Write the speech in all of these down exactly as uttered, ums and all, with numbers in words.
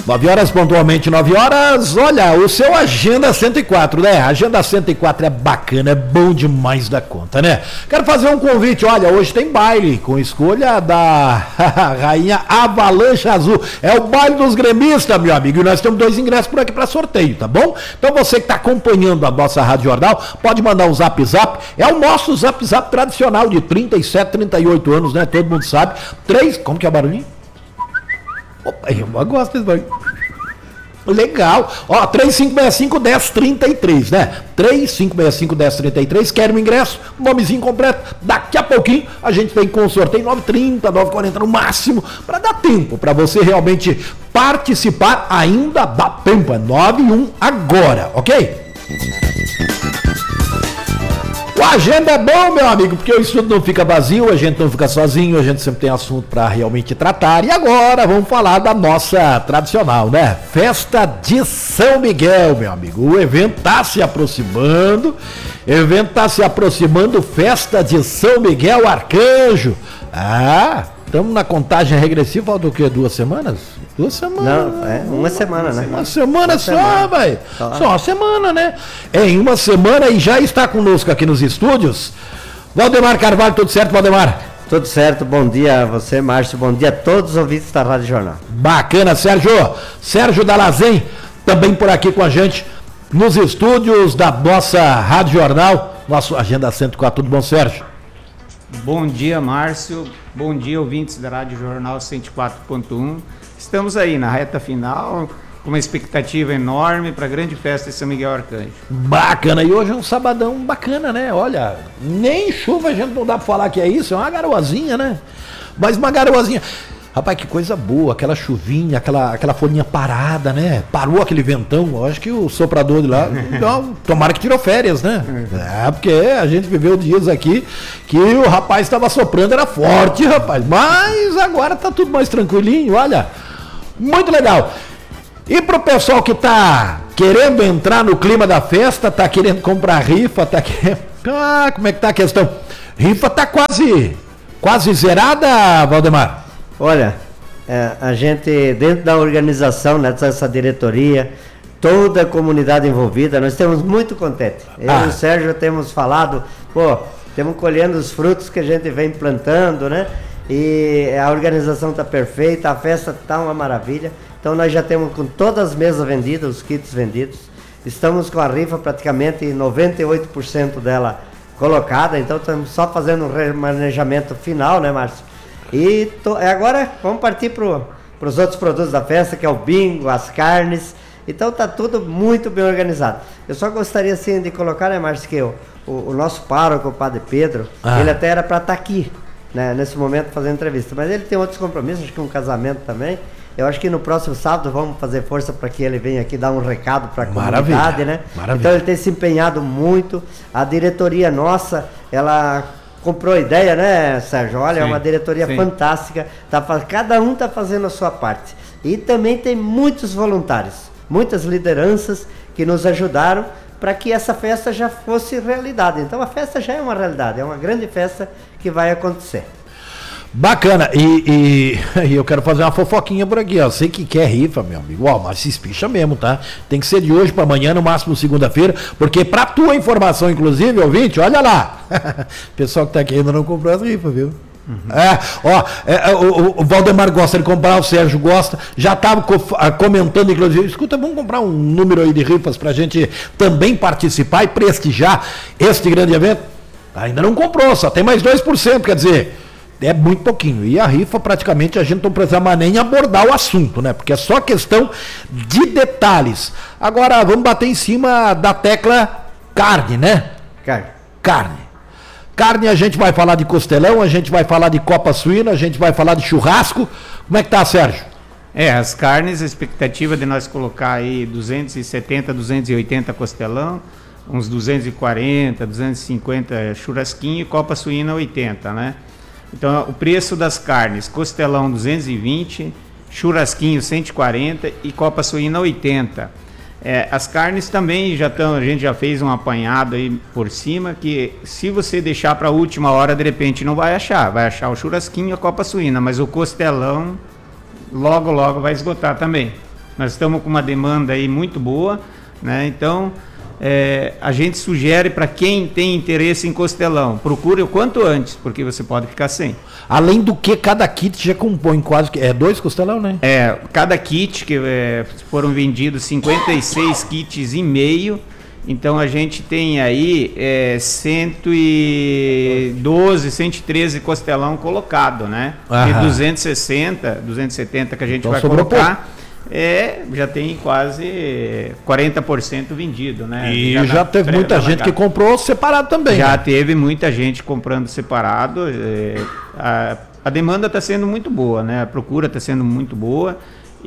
nove horas, pontualmente nove horas. Olha, o seu Agenda cento e quatro, né? Agenda cento e quatro é bacana, é bom demais da conta, né? Quero fazer um convite, olha, hoje tem baile com escolha da Rainha Avalanche Azul. É o baile dos gremistas, meu amigo, e nós temos dois ingressos por aqui para sorteio, tá bom? Então você que está acompanhando a nossa Rádio Jornal, pode mandar um zap zap. É o nosso zap zap tradicional de trinta e sete, trinta e oito anos, né? Todo mundo sabe. Três, como que é o barulhinho? Opa, eu gosto desse barulho. Legal. Ó, três cinco seis cinco, um zero três três, né? três cinco seis cinco, um zero três três. Quer um ingresso? Nomezinho completo. Daqui a pouquinho a gente vem com o sorteio nove e trinta, nove e quarenta no máximo, para dar tempo para você realmente participar. Ainda dá tempo. É nove e um agora, ok? O Agenda é bom, meu amigo, porque o estudo não fica vazio, a gente não fica sozinho, a gente sempre tem assunto para realmente tratar. E agora vamos falar da nossa tradicional, né? Festa de São Miguel, meu amigo. O evento está se aproximando, o evento está se aproximando, Festa de São Miguel Arcanjo. Ah, estamos na contagem regressiva, falta o quê? Duas semanas? Duas semanas. Não, é uma semana, né? Uma semana uma só, velho. Só uma semana, né? É, em uma semana e já está conosco aqui nos estúdios. Valdemar Carvalho, tudo certo, Valdemar? Tudo certo, bom dia a você, Márcio, bom dia a todos os ouvintes da Rádio Jornal. Bacana, Sérgio. Sérgio Dalazen, também por aqui com a gente, nos estúdios da nossa Rádio Jornal, nosso Agenda cento e quatro. Tudo bom, Sérgio? Bom dia, Márcio. Bom dia, ouvintes da Rádio Jornal cento e quatro ponto um. Estamos aí na reta final, com uma expectativa enorme para a grande festa de São Miguel Arcanjo. Bacana, e hoje é um sabadão bacana, né? Olha, nem chuva a gente não dá para falar que é isso, é uma garoazinha, né? Mas uma garoazinha. Rapaz, que coisa boa, aquela chuvinha, aquela, aquela folhinha parada, né? Parou aquele ventão, eu acho que o soprador de lá, então, tomara que tirou férias, né? É, porque a gente viveu dias aqui que o rapaz estava soprando, era forte, rapaz, mas agora tá tudo mais tranquilinho, olha, muito legal. E pro pessoal que tá querendo entrar no clima da festa, tá querendo comprar rifa, tá querendo... Ah, como é que tá a questão? Rifa tá quase, quase zerada, Valdemar? Olha, é, a gente, dentro da organização, né, dessa diretoria, toda a comunidade envolvida, nós estamos muito contentes. Eu ah. e o Sérgio temos falado, pô, estamos colhendo os frutos que a gente vem plantando, né? E a organização está perfeita, a festa está uma maravilha. Então nós já temos com todas as mesas vendidas, os kits vendidos. Estamos com a rifa praticamente noventa e oito por cento dela colocada, então estamos só fazendo um remanejamento final, né, Márcio? E to, agora vamos partir para os outros produtos da festa, que é o bingo, as carnes. Então tá tudo muito bem organizado. Eu só gostaria assim de colocar, né, Márcio, que o, o, o nosso pároco, o Padre Pedro, ah. ele até era para estar tá aqui, né, nesse momento fazendo entrevista. Mas ele tem outros compromissos, acho que um casamento também. Eu acho que no próximo sábado vamos fazer força para que ele venha aqui dar um recado para a comunidade, né? Maravilha. Então ele tem se empenhado muito. A diretoria nossa, ela... comprou a ideia, né, Sérgio? Olha, sim, é uma diretoria sim. fantástica. Tá, cada um está fazendo a sua parte. E também tem muitos voluntários, muitas lideranças que nos ajudaram para que essa festa já fosse realidade. Então a festa já é uma realidade, é uma grande festa que vai acontecer. Bacana, e, e, e eu quero fazer uma fofoquinha por aqui, ó. Sei que quer rifa, meu amigo, ó, mas se espicha mesmo, tá? Tem que ser de hoje para amanhã, no máximo segunda-feira, porque pra tua informação, inclusive, ouvinte, olha lá, pessoal que tá aqui ainda não comprou as rifas, viu? Uhum. É, ó, é, o, o Valdemar gosta de comprar, o Sérgio gosta, já estava co comentando, inclusive, escuta, vamos comprar um número aí de rifas pra gente também participar e prestigiar este grande evento. Ainda não comprou, só tem mais dois por cento, quer dizer... é muito pouquinho. E a rifa, praticamente, a gente não precisa mais nem abordar o assunto, né? Porque é só questão de detalhes. Agora, vamos bater em cima da tecla carne, né? Carne. Carne. Carne, a gente vai falar de costelão, a gente vai falar de copa suína, a gente vai falar de churrasco. Como é que tá, Sérgio? É, as carnes, a expectativa de nós colocar aí duzentos e setenta, duzentos e oitenta costelão, uns duzentos e quarenta, duzentos e cinquenta churrasquinho e copa suína oitenta, né? Então, o preço das carnes, costelão duzentos e vinte, churrasquinho cento e quarenta e copa suína oitenta. É, as carnes também já estão, a gente já fez um apanhado aí por cima, que se você deixar para a última hora, de repente não vai achar. Vai achar o churrasquinho e a copa suína, mas o costelão logo, logo vai esgotar também. Nós estamos com uma demanda aí muito boa, né? Então, é, a gente sugere para quem tem interesse em costelão, procure o quanto antes, porque você pode ficar sem. Além do que, cada kit já compõe quase que... É dois costelão, né? É, cada kit, que é, foram vendidos cinquenta e seis kits e meio, então a gente tem aí é, cento e doze, cento e treze costelão colocado, né? Aham. E duzentos e sessenta, duzentos e setenta que a gente Então vai sobrou colocar, é, já tem quase quarenta por cento vendido, né? E já, já teve muita gente que comprou separado também. Já né? teve muita gente comprando separado. É, a, a demanda está sendo muito boa, né? A procura está sendo muito boa.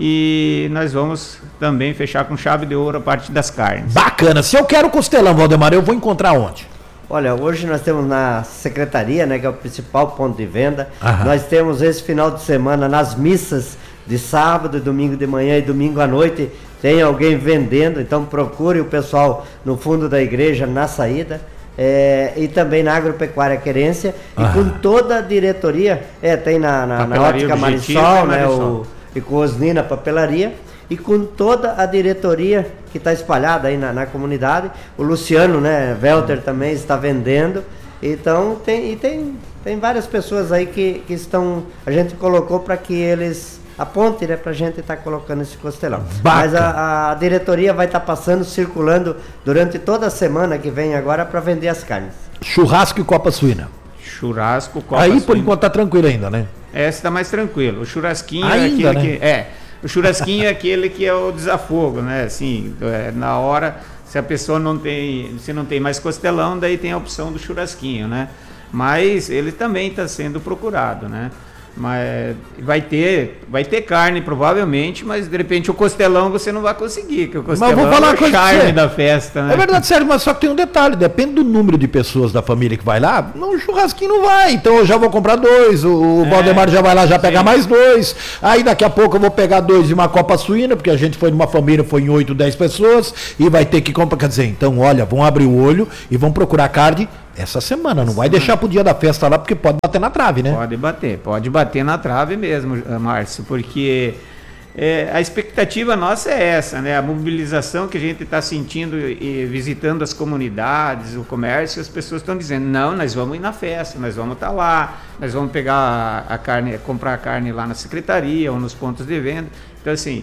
E nós vamos também fechar com chave de ouro a parte das carnes. Bacana. Se eu quero costelão, Valdemar, eu vou encontrar onde? Olha, hoje nós temos na secretaria, né, que é o principal ponto de venda. Aham. Nós temos esse final de semana nas missas de sábado, domingo de manhã e domingo à noite, tem alguém vendendo, então procure o pessoal no fundo da igreja, na saída. É, e também na Agropecuária Querência, Aham. e com toda a diretoria, é, tem na, na, na Papelaria Ótica Objetivo Marisol, e né, Marisol. o, e com Osnina Papelaria, e com toda a diretoria que está espalhada aí na, na comunidade. O Luciano, né, Welter também está vendendo. Então tem, e tem, tem várias pessoas aí que, que estão, a gente colocou para que eles apontem, né, para a gente estar tá colocando esse costelão. Bacana. Mas a, a diretoria vai estar tá passando, circulando durante toda a semana que vem agora para vender as carnes. Churrasco e copa suína. Churrasco, copa Aí, por suína. enquanto, tá tranquilo ainda, né? Essa está mais tranquilo. O churrasquinho Ainda, é aquele né? que... É, o churrasquinho é aquele que é o desafogo, né? Assim, é, na hora, se a pessoa não tem... Se não tem mais costelão, daí tem a opção do churrasquinho, né? Mas ele também está sendo procurado, né? Mas vai ter, vai ter carne provavelmente, mas de repente o costelão você não vai conseguir, que o costelão vou falar é uma o coisa pra charme você. da festa, né? É verdade, Sérgio, mas só que tem um detalhe, depende do número de pessoas da família que vai lá, não, o churrasquinho não vai, então eu já vou comprar dois, o, o É, Valdemar já vai lá já pegar sim. mais dois, aí daqui a pouco eu vou pegar dois de uma copa suína, porque a gente foi numa família, foi em oito, dez pessoas, e vai ter que comprar, quer dizer, então olha, vão abrir o olho e vão procurar carne essa semana, não vai deixar pro dia da festa lá, porque pode bater na trave, né? Pode bater, pode bater na trave mesmo, Márcio, porque é, a expectativa nossa é essa, né? A mobilização que a gente está sentindo e visitando as comunidades, o comércio, as pessoas estão dizendo, não, nós vamos ir na festa, nós vamos estar lá, nós vamos pegar a carne, comprar a carne lá na secretaria ou nos pontos de venda. Então, assim,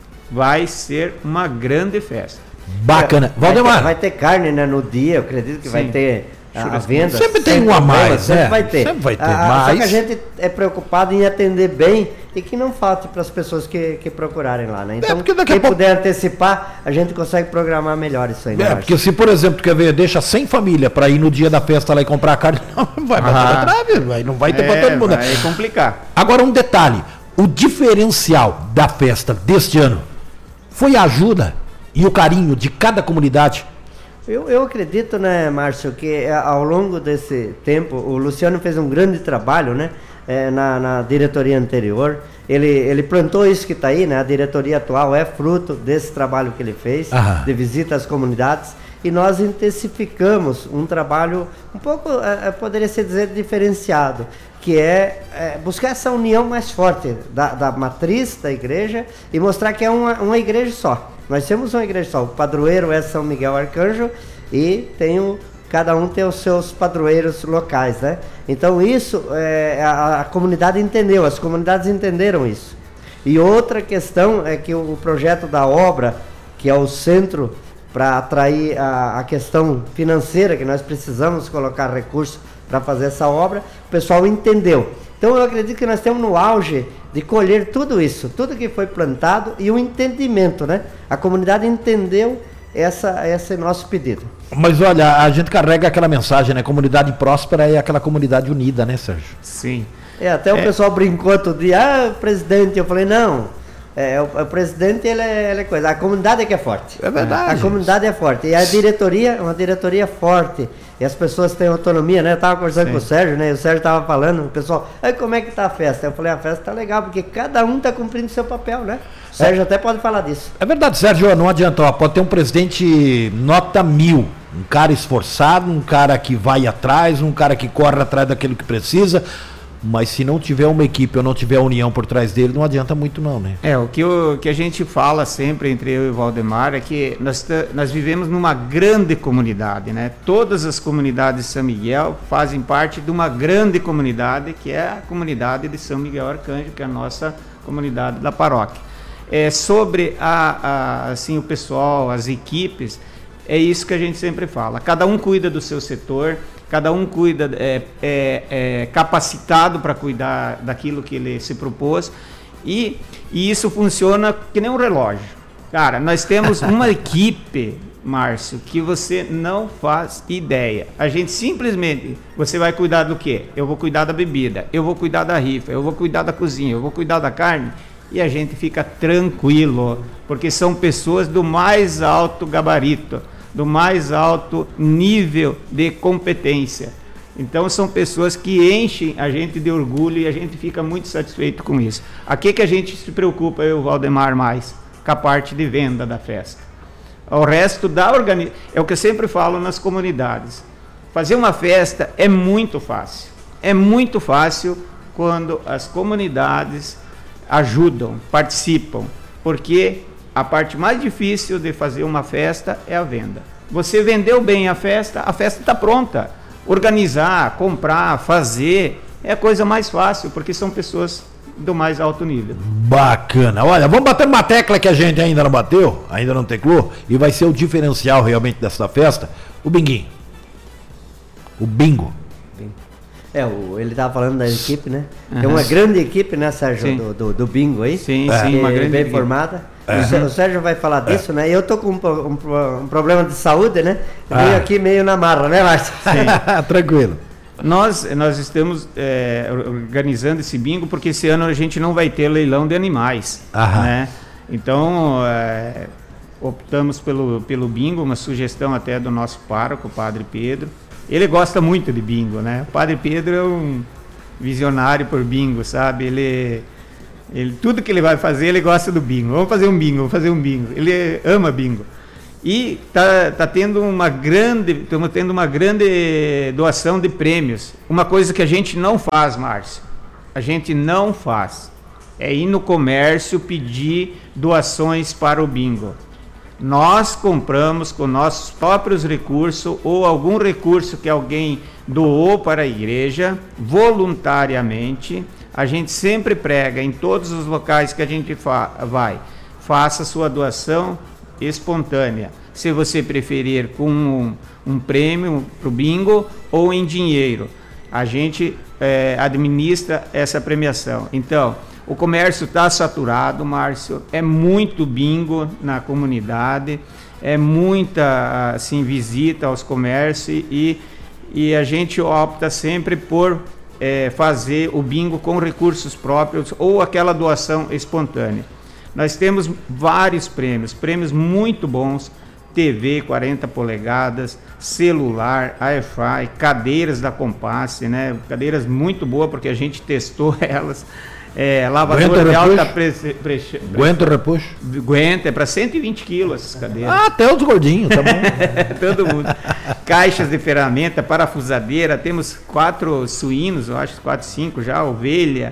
vai ser uma grande festa. Bacana. Vai Valdemar. ter, vai ter carne, né, no dia, eu acredito que Sim. vai ter a, a Churrasquinho. venda. Sempre tem sem um a problema, mais, sempre né? vai ter. Sempre vai ter, Ah, Só que a mas- gente é preocupado em atender bem e que não falte para as pessoas que, que procurarem lá, né? Então, porque daqui a quem pouco- puder antecipar, a gente consegue programar melhor isso aí, né? É, porque se, por exemplo, tu quer ver, deixa sem família pra ir no dia da festa lá e comprar a carne, não vai bater Ah. na trave, vai, não vai ter pra É, todo mundo. vai complicar. Agora um detalhe, o diferencial da festa deste ano foi a ajuda e o carinho de cada comunidade. Eu, eu acredito, né, Márcio, que eh, ao longo desse tempo, o Luciano fez um grande trabalho, né, eh, na, na diretoria anterior. Ele, ele plantou isso que está aí, né, a diretoria atual é fruto desse trabalho que ele fez, Aham. de visita às comunidades, e nós intensificamos um trabalho um pouco, eh, poderia se dizer, diferenciado, que é, é buscar essa união mais forte da, da matriz da igreja e mostrar que é uma, uma igreja só. Nós temos uma igreja só, o padroeiro é São Miguel Arcanjo e tem o, cada um tem os seus padroeiros locais, né? Então isso é, a, a comunidade entendeu, as comunidades entenderam isso. E outra questão é que o projeto da obra, que é o centro para atrair a, a questão financeira, que nós precisamos colocar recursos para fazer essa obra, o pessoal entendeu. Então eu acredito que nós estamos no auge de colher tudo isso, tudo que foi plantado e o entendimento, né? A comunidade entendeu essa, esse nosso pedido. Mas olha, a gente carrega aquela mensagem, né? Comunidade próspera é aquela comunidade unida, né, Sérgio? Sim. É, até o É. pessoal brincou outro dia, ah, presidente, eu falei, não, é, o, o presidente ele é, ele é coisa, a comunidade é que é forte. É verdade. A comunidade é forte, e a diretoria é uma diretoria forte, e as pessoas têm autonomia, né? Eu estava conversando Sim. com o Sérgio, né? E o Sérgio estava falando, o pessoal, aí como é que tá a festa? Eu falei, a festa tá legal, porque cada um tá cumprindo seu papel, né? O Sérgio até pode falar disso. É verdade, Sérgio, não adianta, ó, pode ter um presidente nota mil, um cara esforçado, um cara que vai atrás, um cara que corre atrás daquilo que precisa, mas se não tiver uma equipe ou não tiver união por trás dele, não adianta muito não, né? É, o que, o que a gente fala sempre entre eu e o Valdemar é que nós, nós vivemos numa grande comunidade, né? Todas as comunidades de São Miguel fazem parte de uma grande comunidade, que é a comunidade de São Miguel Arcanjo, que é a nossa comunidade da paróquia. É, sobre a, a, assim, o pessoal, as equipes, é isso que a gente sempre fala. Cada um cuida do seu setor, cada um cuida, é, é, é capacitado para cuidar daquilo que ele se propôs, e, e isso funciona que nem um relógio. Cara, nós temos uma equipe, Márcio, que você não faz ideia. A gente simplesmente, você vai cuidar do quê? Eu vou cuidar da bebida, eu vou cuidar da rifa, eu vou cuidar da cozinha, eu vou cuidar da carne, e a gente fica tranquilo, porque são pessoas do mais alto gabarito, do mais alto nível de competência. Então são pessoas que enchem a gente de orgulho e a gente fica muito satisfeito com isso. Aqui que a gente se preocupa, eu e o Valdemar, mais com a parte de venda da festa. O resto da organização, é o que eu sempre falo nas comunidades. Fazer uma festa é muito fácil. É muito fácil quando as comunidades ajudam, participam, porque a parte mais difícil de fazer uma festa é a venda. Você vendeu bem a festa, a festa está pronta. Organizar, comprar, fazer é a coisa mais fácil, porque são pessoas do mais alto nível. Bacana. Olha, vamos bater uma tecla que a gente ainda não bateu, ainda não teclou, e vai ser o diferencial realmente dessa festa, o binguinho. O bingo. É, o, ele estava falando da equipe, né? Uhum. Tem uma grande equipe, né, Sérgio, do, do, do bingo aí. Sim, é. sim, uma grande bem equipe. formada. Uhum. O Sérgio vai falar disso, é. né? E eu tô com um, um, um problema de saúde, né? Eu ah. venho aqui meio na marra, né, Márcio? Tranquilo. Nós, nós estamos é, organizando esse bingo porque esse ano a gente não vai ter leilão de animais, Aham. né? Então, é, optamos pelo, pelo bingo, uma sugestão até do nosso pároco, o Padre Pedro. Ele gosta muito de bingo, né? O Padre Pedro é um visionário por bingo, sabe? Ele, ele, tudo que ele vai fazer, ele gosta do bingo. Vamos fazer um bingo, vamos fazer um bingo. Ele ama bingo. E tá, tá tendo uma grande, estamos tendo uma grande doação de prêmios. Uma coisa que a gente não faz, Márcio. A gente não faz. É ir no comércio pedir doações para o bingo. Nós compramos com nossos próprios recursos ou algum recurso que alguém doou para a igreja, voluntariamente. A gente sempre prega em todos os locais que a gente fa- vai. Faça sua doação espontânea. Se você preferir com um, um prêmio para o bingo ou em dinheiro. A gente é, administra essa premiação. Então, o comércio está saturado, Márcio, é muito bingo na comunidade, é muita assim, visita aos comércios e, e a gente opta sempre por é, fazer o bingo com recursos próprios ou aquela doação espontânea. Nós temos vários prêmios, prêmios muito bons, T V quarenta polegadas, celular, Wi-Fi, cadeiras da Compass, né? Cadeiras muito boas porque a gente testou elas. É, lavadora de alta pressão. Aguenta o repuxo? Aguenta, é para cento e vinte quilos essas cadeiras. Ah, até os gordinhos, tá bom? Todo mundo. Caixas de ferramenta, parafusadeira, temos quatro suínos, eu acho, quatro, cinco já, ovelha.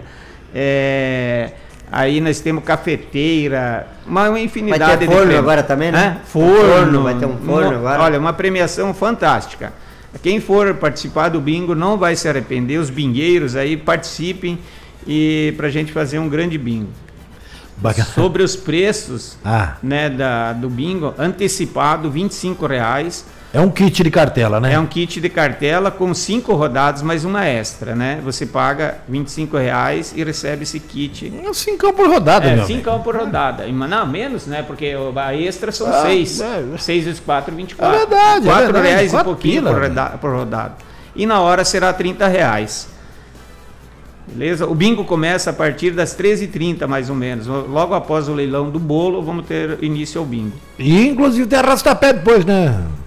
É, aí nós temos cafeteira, uma, uma infinidade vai ter de forno prêmios. Agora também, né? É? Forno, forno, vai ter um forno uma, agora. Olha, uma premiação fantástica. Quem for participar do bingo não vai se arrepender, os bingueiros aí participem. E para a gente fazer um grande bingo. Bacana. Sobre os preços ah. né, da, do bingo, antecipado vinte e cinco reais. É um kit de cartela, né? É um kit de cartela com cinco rodadas mais uma extra, né? Você paga vinte e cinco reais e recebe esse kit. É cinco por rodada, é, meu cinco por rodada. Não, menos, né? Porque a extra são ah, seis. É. seis vezes quatro, vinte e quatro. É verdade, quatro é verdade. reais quatro e pouquinho pila, por, roda, por rodada. E na hora será trinta reais. Beleza? O bingo começa a partir das treze e trinta, mais ou menos. Logo após o leilão do bolo, vamos ter início ao bingo. E inclusive tem arrastapé depois, né? Vai ter o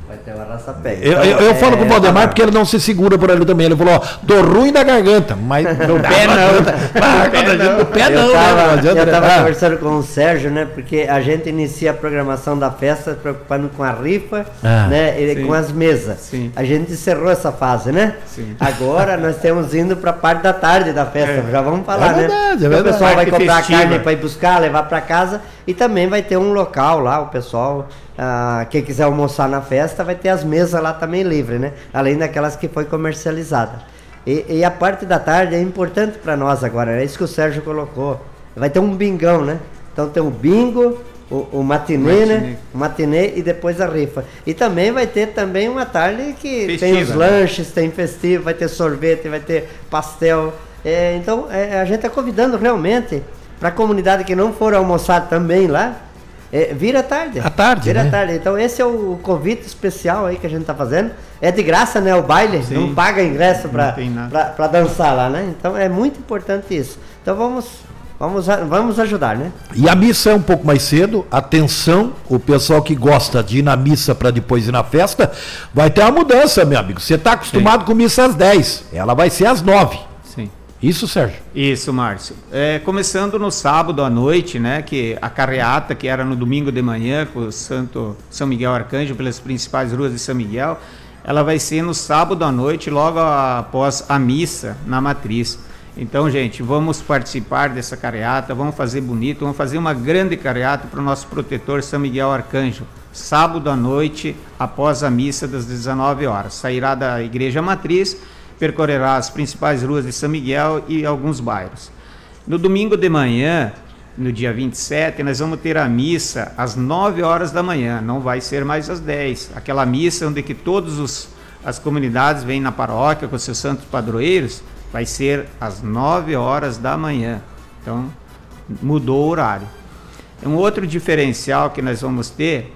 raça pega. Eu, Então, eu, eu é, falo com o Valdemar é, porque ele não se segura por ali também. Ele falou, ó, tô ruim da garganta, mas no pé não. Ah, quando a gente no pé não, eu tava, né? Não adianta, eu tava né? conversando com o Sérgio, né? Porque a gente inicia a programação da festa preocupando com a rifa, Ah, né? E sim. com as mesas. Sim. A gente encerrou essa fase, né? Sim. Agora nós estamos indo para a parte da tarde da festa. É. Já vamos falar, É verdade, né? é Então, verdade. o pessoal vai Parte comprar festiva. carne para ir buscar, levar para casa e também vai ter um local lá, o pessoal, ah, quem quiser almoçar na festa, vai ter as mesas lá também livres, né? Além daquelas que foi comercializada. E, e a parte da tarde é importante para nós agora, é isso que o Sérgio colocou. Vai ter um bingão, né? Então tem o bingo, o, o matinê, Matinê. né? O matinê e depois a rifa. E também vai ter também uma tarde que Festiva, tem os né? lanches, tem festivo, vai ter sorvete, vai ter pastel. É, então é, a gente está convidando realmente para a comunidade que não for almoçar também lá, é, vira tarde. À tarde, Vira né? tarde. Então esse é o convite especial aí que a gente está fazendo. É de graça, né? O baile, Sim. não paga ingresso Não tem nada. para dançar lá, né? Então é muito importante isso. Então vamos, vamos, a- vamos ajudar, né? E a missa é um pouco mais cedo. Atenção, o pessoal que gosta de ir na missa para depois ir na festa, vai ter uma mudança, meu amigo. Você está acostumado com missa às dez, ela vai ser às nove. Sim. Isso, Sérgio? Isso, Márcio. É, começando no sábado à noite, né, que a carreata, que era no domingo de manhã, com o Santo São Miguel Arcanjo, pelas principais ruas de São Miguel, ela vai ser no sábado à noite, logo após a missa na matriz. Então, gente, vamos participar dessa carreata, vamos fazer bonito, vamos fazer uma grande carreata para o nosso protetor São Miguel Arcanjo. Sábado à noite, após a missa das dezenove horas. Sairá da Igreja Matriz, percorrerá as principais ruas de São Miguel e alguns bairros. No domingo de manhã, no dia vinte e sete, nós vamos ter a missa às nove horas da manhã, não vai ser mais às dez. Aquela missa onde que todas os, as comunidades vêm na paróquia com seus santos padroeiros, vai ser às nove horas da manhã. Então, mudou o horário. Um outro diferencial que nós vamos ter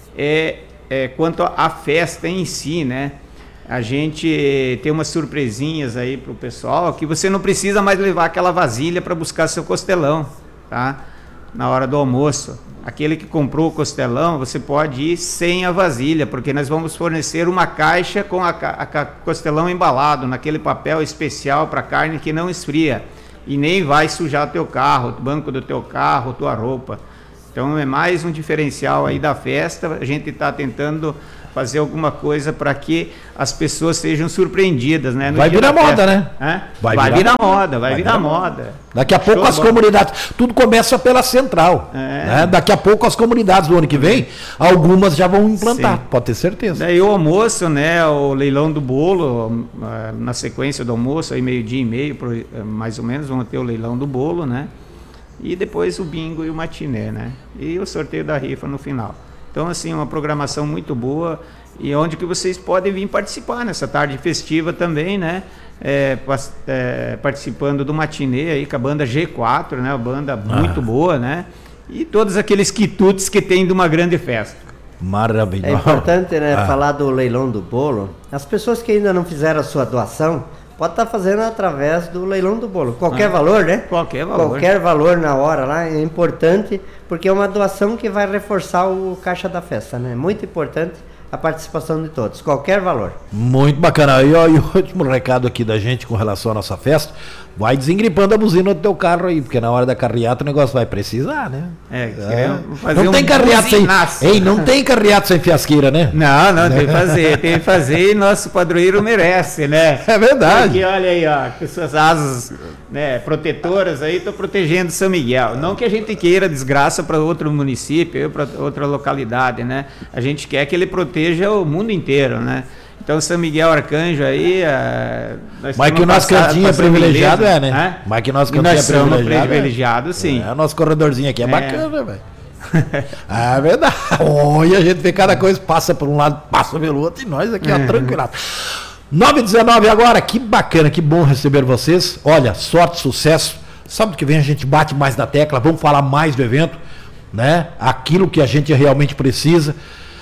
é, é quanto à festa em si, né? A gente tem umas surpresinhas aí para o pessoal, que você não precisa mais levar aquela vasilha para buscar seu costelão, tá? Na hora do almoço. Aquele que comprou o costelão, você pode ir sem a vasilha, porque nós vamos fornecer uma caixa com a, ca- a ca- costelão embalado, naquele papel especial para carne que não esfria. E nem vai sujar o teu carro, o banco do teu carro, tua roupa. Então é mais um diferencial aí da festa. A gente está tentando fazer alguma coisa para que as pessoas sejam surpreendidas, né? No Vai dia virar da moda, festa. né? Hã? Vai Vai, virar virar, moda. moda, vai, Vai virar, virar moda. Daqui a pouco Show as de bola. comunidades, tudo começa pela central. É. Né? Daqui a pouco as comunidades do ano que vem, algumas já vão implantar, Sim. pode ter certeza. Daí o almoço, né, o leilão do bolo, ah, na sequência do almoço, aí meio-dia e meio, pro- eh, mais ou menos, vamos ter o leilão do bolo, né? E depois o bingo e o matiné, né? E o sorteio da rifa no final. Então, assim, uma programação muito boa e onde que vocês podem vir participar nessa tarde festiva também, né? É, pas- é, participando do matinê aí com a banda G quatro, né? Uma banda muito boa, né? E todos aqueles quitutes que tem de uma grande festa. Maravilhoso. É importante, né, Ah. falar do leilão do bolo. As pessoas que ainda não fizeram a sua doação, pode estar fazendo através do leilão do bolo. Qualquer Ah. valor, né? Qualquer valor. Qualquer valor na hora lá é importante, porque é uma doação que vai reforçar o caixa da festa, né? Muito importante a participação de todos, qualquer valor. Muito bacana. E, ó, e o último recado aqui da gente com relação à nossa festa, vai desengripando a buzina do teu carro aí, porque na hora da carreata o negócio vai precisar, né? É, queremos fazer Não um tem carreata sem... buzinaço. Ei, não tem carreata sem fiasqueira, né? Não, não, tem que fazer, tem que fazer e nosso padroeiro merece, né? É verdade. Porque olha aí, ó, com suas asas, né, protetoras aí, estão protegendo São Miguel. Não que a gente queira desgraça para outro município, para outra localidade, né? A gente quer que ele proteja o mundo inteiro, né? Então São Miguel Arcanjo aí, é, nós Mas que o estamos nosso passar- cantinho é passando privilegiado, beleza, é, né? né? Mas que o nosso E cantinho nós é somos privilegiado, é. privilegiados, sim. É, o nosso corredorzinho aqui é, É. bacana, velho. Ah, é verdade. Olha, a gente vê cada coisa, passa por um lado, passa pelo outro, e nós aqui, ó, tranquilado. nove e dezenove agora, que bacana, que bom receber vocês. Olha, sorte, sucesso. Sábado que vem a gente bate mais na tecla, vamos falar mais do evento, né? Aquilo que a gente realmente precisa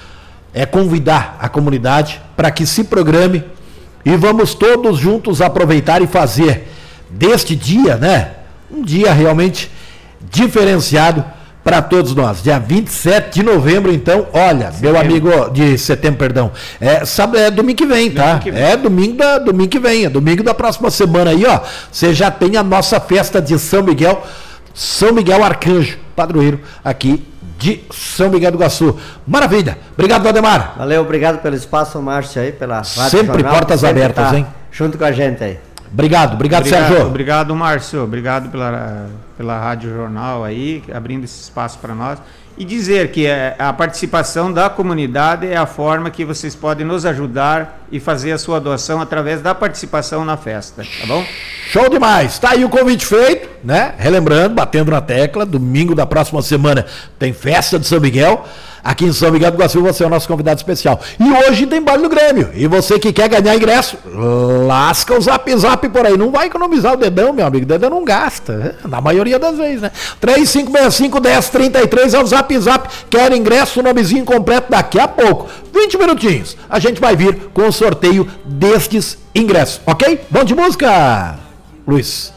é convidar a comunidade para que se programe e vamos todos juntos aproveitar e fazer deste dia, né, um dia realmente diferenciado para todos nós. Dia vinte e sete de novembro, então, olha, setembro. Meu amigo, de setembro, perdão, é, sabe, é domingo que vem, tá? Que vem. É domingo, da, domingo que vem, é domingo da próxima semana aí, ó. Você já tem a nossa festa de São Miguel, São Miguel Arcanjo, padroeiro aqui de São Miguel do Iguaçu. Maravilha. Obrigado, Valdemar. Valeu, obrigado pelo espaço, Márcio, aí, pela Rádio Sempre Jornal, portas sempre abertas, tá, hein? Junto com a gente aí. Obrigado, obrigado, obrigado Sérgio. Obrigado, Márcio. Obrigado pela, pela Rádio Jornal aí, abrindo esse espaço para nós. E dizer que a participação da comunidade é a forma que vocês podem nos ajudar e fazer a sua doação através da participação na festa, tá bom? Show demais! Tá aí o convite feito, né? Relembrando, batendo na tecla, domingo da próxima semana tem festa de São Miguel. Aqui em São Miguel do Iguaçu você é o nosso convidado especial. E hoje tem baile no Grêmio. E você que quer ganhar ingresso, lasca o zap zap por aí. Não vai economizar o dedão, meu amigo. O dedão não gasta, na maioria das vezes, né? três cinco seis cinco, um zero três três é o zap zap. Quer ingresso, nomezinho completo daqui a pouco. vinte minutinhos. A gente vai vir com o sorteio destes ingressos, ok? Bom de música, Luiz.